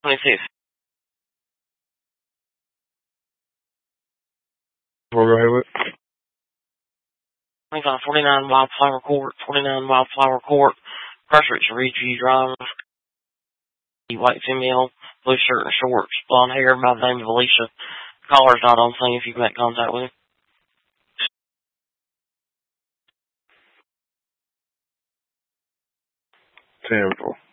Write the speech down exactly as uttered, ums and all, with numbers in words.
twenty-fifth. We'll go ahead with twenty-five forty-nine Wildflower Court, forty-nine Wildflower Court, Crushridge, Ridgeview Drive. White female, blue shirt and shorts, blonde hair by the name of Alicia. Caller's not on scene if you can make contact with him. ten four.